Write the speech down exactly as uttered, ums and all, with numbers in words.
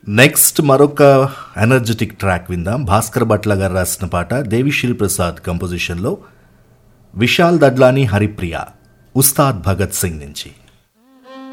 Next మరొక energetic track విందాం. భాస్కర్ భట్ల గారు రాసిన పాట దేవిశ్రీ ప్రసాద్ కంపోజిషన్లో, విశాల్ దడ్లాని హరిప్రియ, ఉస్తాద్ భగత్ సింగ్ నుంచి.